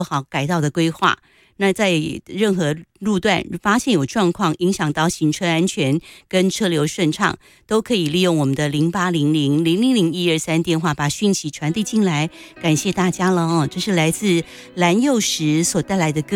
好改道的规划。那在任何路段发现有状况影响到行车安全跟车流顺畅，都可以利用我们的0800-000-123电话把讯息传递进来。感谢大家了哦，这是来自蓝又时所带来的歌。